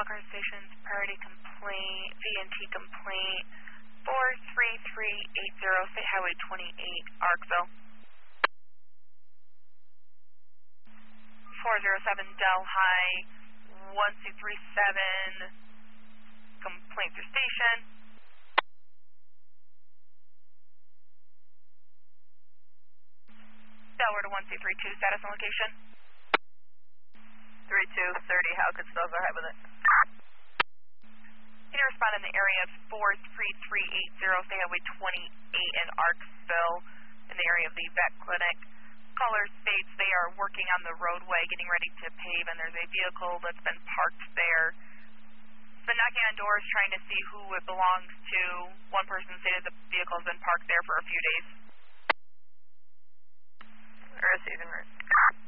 Car Stations, priority complaint, VNT complaint, 43380, State Highway 28, Arkville. 407 Delhi, 1237, complaint through station. Delaware to 1232, status and location. 3230, how could spell go ahead with it? Can you respond in the area of 43380, State Highway 28 in Arkville, in the area of the vet clinic. Caller states they are working on the roadway, getting ready to pave, and there's a vehicle that's been parked there. Been knocking on doors trying to see who it belongs to. One person stated the vehicle's been parked there for a few days. Receiving.